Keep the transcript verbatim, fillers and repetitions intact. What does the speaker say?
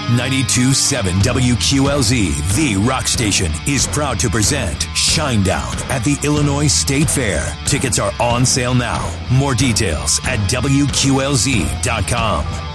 ninety-two point seven W Q L Z, the rock station, is proud to present Shinedown at the Illinois State Fair. Tickets are on sale now. More details at W Q L Z dot com.